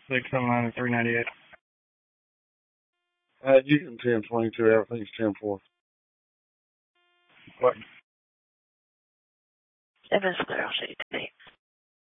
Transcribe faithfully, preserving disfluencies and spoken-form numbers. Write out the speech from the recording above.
six oh nine three ninety-eight. Uh, you can ten twenty-two, everything's ten four. What? Evansville City.